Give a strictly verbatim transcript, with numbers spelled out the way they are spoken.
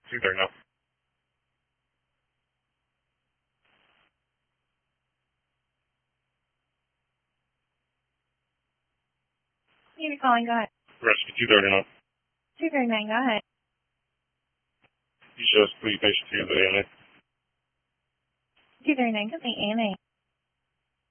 two thirty now. Thank you for calling. Go ahead. Rescue two thirty now. two thirty-nine, go ahead. You show us three patient two, the A N A. two thirty-nine, company A N A.